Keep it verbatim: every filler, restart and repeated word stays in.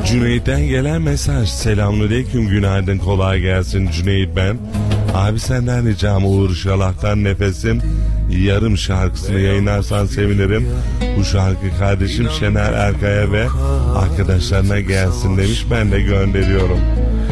Cüneyt'ten gelen mesaj. Selamünaleyküm, günaydın, kolay gelsin Cüneyt ben. Abi senden ricam Uğur Şalak'tan Nefesim Yarım şarkısını yayınlarsan sevinirim. Bu şarkı kardeşim Şener Erkay'a ve arkadaşlarına gelsin demiş, ben de gönderiyorum.